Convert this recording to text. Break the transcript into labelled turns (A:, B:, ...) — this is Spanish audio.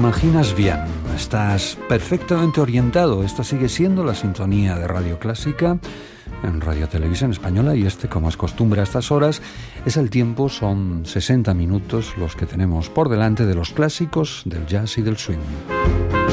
A: imaginas bien, estás perfectamente orientado. Esta sigue siendo la sintonía de Radio Clásica en Radio Televisión Española y como es costumbre a estas horas, es el tiempo, son 60 minutos los que tenemos por delante de los clásicos del jazz y del swing.